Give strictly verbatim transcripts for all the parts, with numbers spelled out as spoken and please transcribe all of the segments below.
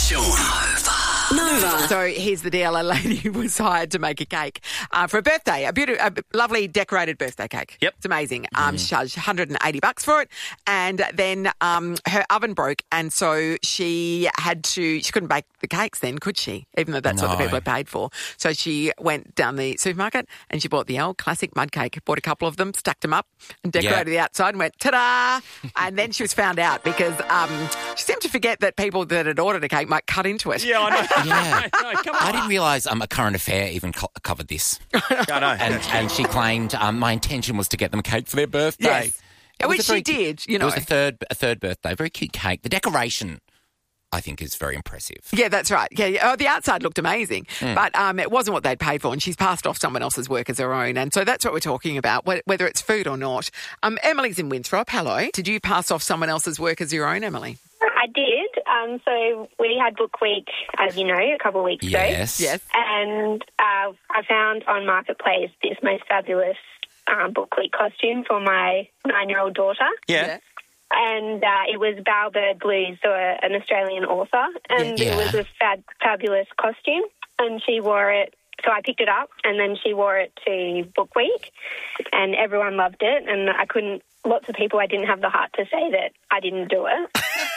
Sean. Nova. So here's the deal. A lady was hired to make a cake uh, for a birthday, a beautiful, a lovely decorated birthday cake. Yep. It's amazing. Um, She charged one hundred eighty bucks for it. And then um, her oven broke. And so she had to, she couldn't bake the cakes then, could she? Even though that's what the No. people had paid for. So she went down the supermarket and she bought the old classic mud cake, bought a couple of them, stacked them up and decorated Yeah. the outside and went, ta-da! And then she was found out because um, she seemed to forget that people that had ordered a cake might cut into it. Yeah, I know. Yeah. I know, come on. I didn't realise um, a current affair even co- covered this. I know. And, and she claimed um, my intention was to get them a cake for their birthday. Yes. It was Which a very she cu- did, you know. It was a third, a third birthday. Very cute cake. The decoration, I think, is very impressive. Yeah, that's right. Yeah, yeah. Oh, the outside looked amazing, Hmm. but um, it wasn't what they'd paid for, and she's passed off someone else's work as her own. And so that's what we're talking about, wh- whether it's food or not. Um, Emily's in Winthrop. Hello. Did you pass off someone else's work as your own, Emily? I did. Um, so we had Book Week, as you know, a couple of weeks ago. Yes. Yes. And uh, I found on Marketplace this most fabulous um, Book Week costume for my nine-year-old daughter. Yeah. And uh, it was Bowerbird Blues, so a, an Australian author. And Yeah. it was a fab- fabulous costume. And she wore it. So I picked it up, and then she wore it to Book Week, and everyone loved it. And I couldn't. Lots of people, I didn't have the heart to say that I didn't do it.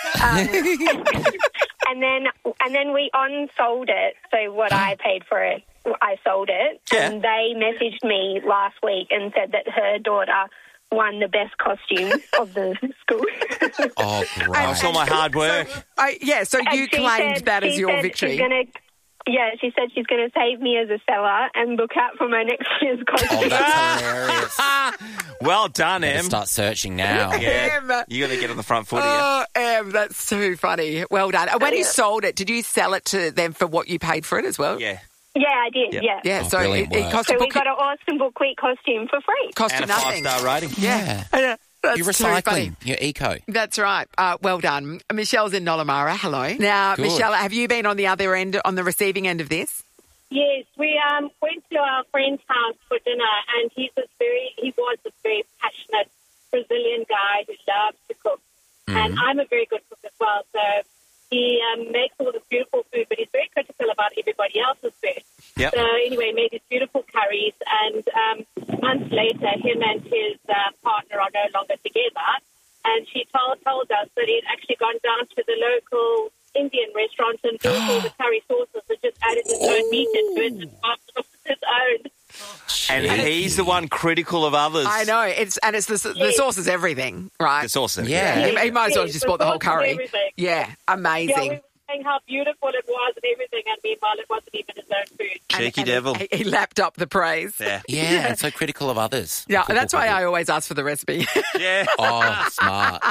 Um, and then, and then we on-sold it. So what I paid for it, I sold it. Yeah. And they messaged me last week and said that her daughter won the best costume of the school. Oh, great. I saw my hard work. I, yeah, so And you she claimed said- that as she your said victory. She's gonna, yeah, she said she's going to save me as a seller and look out for my next year's costume. Oh, that's hilarious. Well done, Better Em. start searching now. Yeah. Em. You got to get on the front foot here. Oh, Em, that's too funny. Well done. And when you sold it, did you sell it to them for what you paid for it as well? Yeah. Yeah, I did, Yep. yeah. Yeah, Oh, so it, brilliant it work. cost So a we book, got an awesome Book Week costume for free. cost you And a nothing. five-star rating. Yeah. Yeah, that's You're too funny. recycling. You're eco. That's right. Uh, well done. Michelle's in Nollamara. Hello. Now, Good. Michelle, have you been on the other end, on the receiving end of this? Yes, we um, went to our friend's house for dinner, and he's a very, he was a very passionate Brazilian guy who loves to cook. And I'm a very good cook as well, so he um, makes all this beautiful food, but he's very critical about everybody else's food. Yep. So anyway, made these beautiful curries, and um, months later, him and his uh, partner are no longer together. And she told told us that he'd actually gone down to the local Indian restaurant and bought all the curry sauces and just added his own meat into it and passed off his own. And he's the one critical of others. I know. It's and it's the, the Yes. sauce is everything, right? The sauce. Yeah. He, he might as well Yes, just the bought the whole sauce is curry. everything. Yeah, Yeah, we amazing. were saying how beautiful it was and everything, and meanwhile it wasn't even his own food. Cheeky And- and devil. He, he lapped up the praise. Yeah. Yeah, and so critical of others. Yeah, that's why I always ask for the recipe. Yeah. Oh, smart.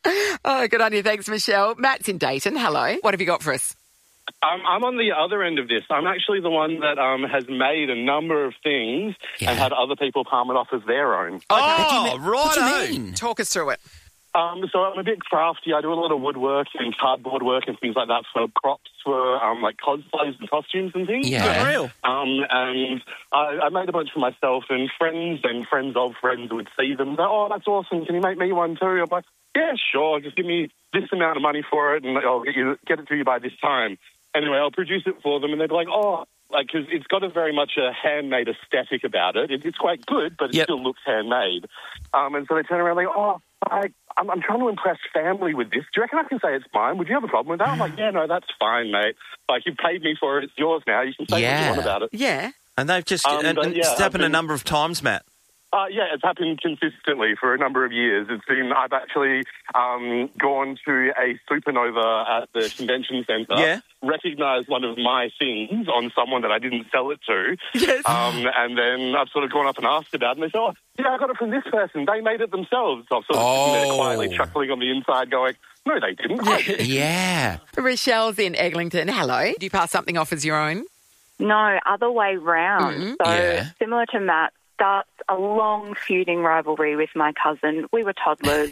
Oh, good on you. Thanks, Michelle. Matt's in Dayton. Hello. What have you got for us? Um, I'm on the other end of this. I'm actually the one that um, has made a number of things Yeah. and had other people palm it off as their own. Oh, What do right. you mean? Talk us through it. Um, so I'm a bit crafty. I do a lot of woodwork and cardboard work and things like that for props for um, like cosplays and costumes and things. Yeah. Real. Um, and I, I made a bunch for myself, and friends and friends of friends would see them and go, "Oh, that's awesome. Can you make me one too?" I'm like, "Yeah, sure. Just give me this amount of money for it, and I'll get you get it to you by this time." Anyway, I'll produce it for them, and they'd be like, "Oh." Like, because it's got a very much a handmade aesthetic about it. it it's quite good, but it Yep. still looks handmade. Um, and so they turn around like, "Oh, I, I'm, I'm trying to impress family with this. Do you reckon I can say it's mine? Would you have a problem with that?" I'm like, "Yeah, no, that's fine, mate. Like, you've paid me for it. It's yours now. You can say what Yeah. you want about it." Yeah. And they've just, Um, and, but and yeah, it's happened I've a been- number of times, Matt. Uh, yeah, it's happened consistently for a number of years. It's been, I've actually um, gone to a supernova at the convention centre, Yeah. recognised one of my things on someone that I didn't sell it to, Yes. um, and then I've sort of gone up and asked about it, and they say, "Oh, yeah, I got it from this person. They made it themselves." So I've sort of sitting there Oh. quietly chuckling on the inside going, "No, they didn't." I did." Yeah. Rochelle's in Eglinton. Hello. Do you pass something off as your own? No, other way round. Mhm. So Yeah. similar to Matt, starts a long feuding rivalry with my cousin. We were toddlers.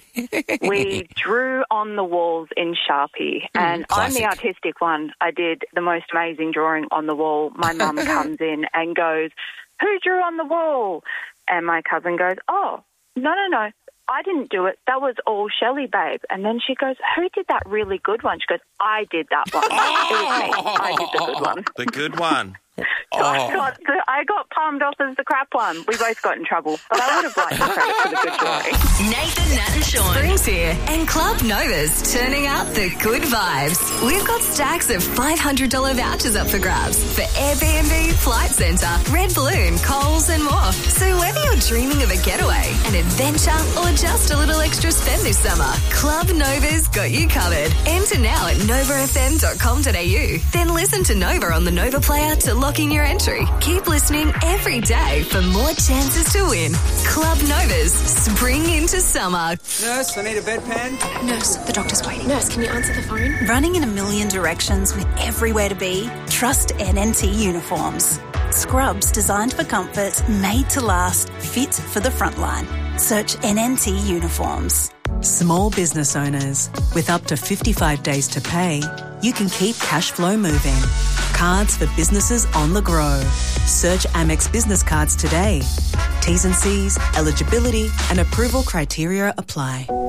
We drew on the walls in Sharpie, and I'm the classic. artistic one. I did the most amazing drawing on the wall. My mum comes in and goes, "Who drew on the wall?" And my cousin goes, "Oh, no, no, no. I didn't do it. That was all Shelley, babe. And then she goes, who did that really good one? She goes, I did that one. It was me. I did the good one. The good one. I got the, I got palmed off as the crap one. We both got in trouble, but I would have liked the credit for the good story. Nathan, Nat and Sean. Spring's here and Club Nova's turning up the good vibes. We've got stacks of five hundred dollars vouchers up for grabs for Airbnb, Flight Centre, Red Balloon, Coles and more. So whether you're dreaming of a getaway, an adventure or just a little extra spend this summer, Club Nova's got you covered. Enter now at nova f m dot com dot a u. Then listen to Nova on the Nova Player to lock in your entry. Keep listening every day for more chances to win. Club Nova's Spring into Summer. Nurse, I need a bedpan. Nurse, the doctor's waiting. Nurse, can you answer the phone? Running in a million directions with everywhere to be? Trust N N T Uniforms. Scrubs designed for comfort, made to last, fit for the front line. Search N N T Uniforms. Small business owners, with up to fifty-five days to pay, you can keep cash flow moving. Cards for businesses on the go. Search Amex Business Cards today. T's and C's, eligibility and approval criteria apply.